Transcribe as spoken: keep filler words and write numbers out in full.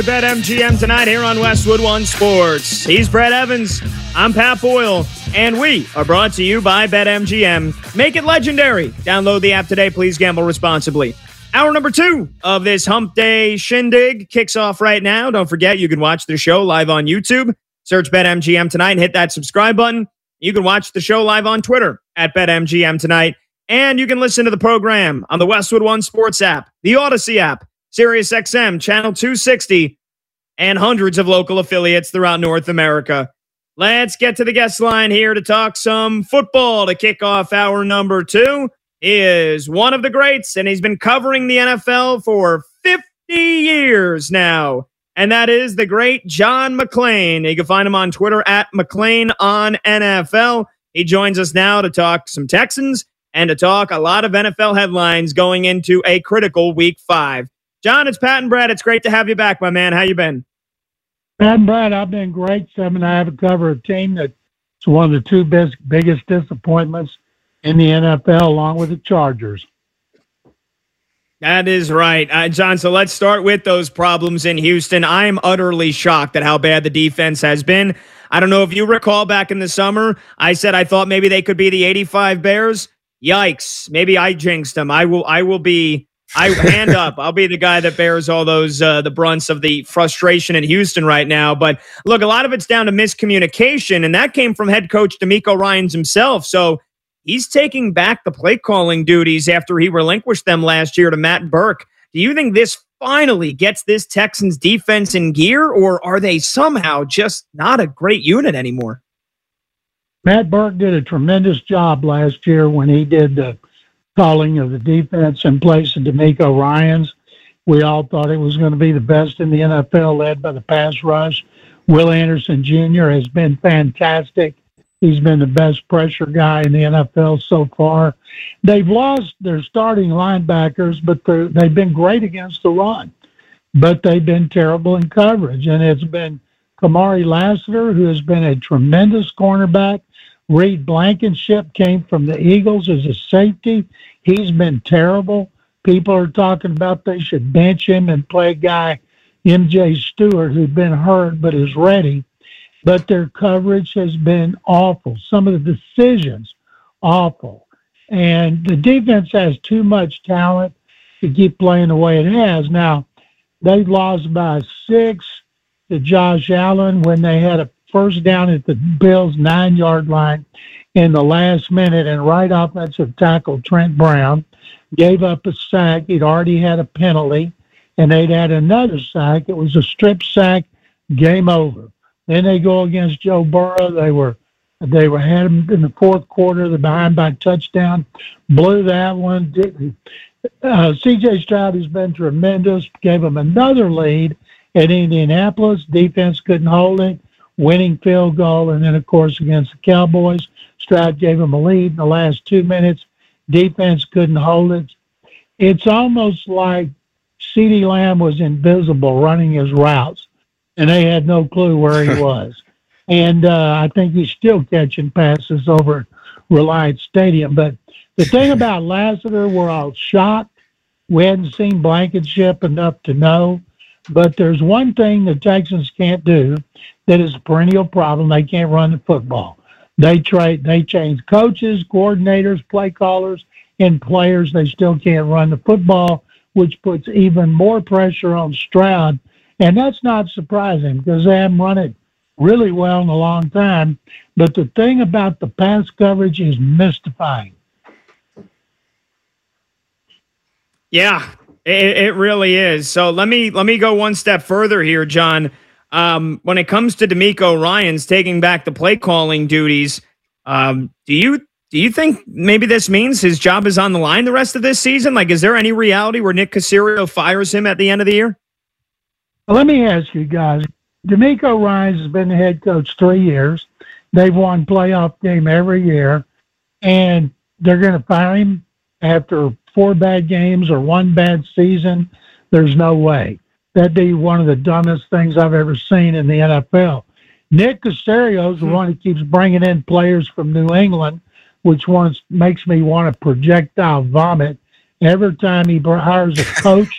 BetMGM tonight here on Westwood One Sports. He's Brett Evans. I'm Pat Boyle. And we are brought to you by BetMGM. Make it legendary. Download the app today. Please gamble responsibly. Hour number two of this Hump Day shindig kicks off right now. Don't forget, you can watch the show live on YouTube. Search BetMGM tonight and hit that subscribe button. You can watch the show live on Twitter at BetMGM tonight. And you can listen to the program on the Westwood One Sports app, the Odyssey app, SiriusXM, Channel two sixty, and hundreds of local affiliates throughout North America. Let's get to the guest line here to talk some football to kick off hour number two. He is one of the greats, and he's been covering the N F L for fifty years now. And that is the great John McClain. You can find him on Twitter at McClain on N F L. He joins us now to talk some Texans and to talk a lot of N F L headlines going into a critical week five. John, it's Pat and Brad. It's great to have you back, my man. How you been? Pat and Brad, I've been great. Seven, I have to cover a team that's one of the two best, biggest disappointments in the N F L, along with the Chargers. That is right. Uh, John, so let's start with those problems in Houston. I am utterly shocked at how bad the defense has been. I don't know if you recall back in the summer, I said I thought maybe they could be the eighty-five Bears. Yikes. Maybe I jinxed them. I will, I will be... I hand up. I'll be the guy that bears all those uh, the brunts of the frustration in Houston right now. But look, a lot of it's down to miscommunication, and that came from head coach DeMeco Ryans himself. So he's taking back the play calling duties after he relinquished them last year to Matt Burke. Do you think this finally gets this Texans defense in gear, or are they somehow just not a great unit anymore? Matt Burke did a tremendous job last year when he did the calling of the defense in place of DeMeco Ryans. We all thought it was going to be the best in the N F L, led by the pass rush. Will Anderson Junior has been fantastic. He's been the best pressure guy in the N F L so far. They've lost their starting linebackers, but they've been great against the run. But they've been terrible in coverage, and it's been Kamari Lassiter, who has been a tremendous cornerback. Reed Blankenship came from the Eagles as a safety. He's been terrible. People are talking about they should bench him and play a guy, M J Stewart, who's been hurt but is ready. But their coverage has been awful. Some of the decisions, awful. And the defense has too much talent to keep playing the way it has. Now, they lost by six to Josh Allen when they had a first down at the Bills' nine-yard line in the last minute, and right offensive tackle Trent Brown gave up a sack. He'd already had a penalty, and they'd had another sack. It was a strip sack, game over. Then they go against Joe Burrow. They were they were had him in the fourth quarter. They're behind by a touchdown, blew that one. Uh, C J Stroud has been tremendous. Gave them another lead at Indianapolis. Defense couldn't hold it. Winning field goal, and then, of course, against the Cowboys, Stroud gave them a lead in the last two minutes. Defense couldn't hold it. It's almost like CeeDee Lamb was invisible running his routes, and they had no clue where he was. And uh, I think he's still catching passes over at Reliant Stadium. But the thing about Lassiter, we're all shocked. We hadn't seen Blankenship enough to know. But there's one thing the Texans can't do that is a perennial problem. They can't run the football. They trade, they change coaches, coordinators, play callers, and players. They still can't run the football, which puts even more pressure on Stroud. And that's not surprising because they haven't run it really well in a long time. But the thing about the pass coverage is mystifying. Yeah. It, it really is. So let me let me go one step further here, John. Um, when it comes to DeMeco Ryans taking back the play calling duties, um, do you do you think maybe this means his job is on the line the rest of this season? Like, is there any reality where Nick Caserio fires him at the end of the year? Well, let me ask you guys. DeMeco Ryans has been the head coach three years. They've won playoff game every year, and they're going to fire him after four bad games or one bad season. There's no way. That'd be one of the dumbest things I've ever seen in the N F L. Nick Caserio is the one who keeps bringing in players from New England, which wants, makes me want to projectile vomit every time he hires a coach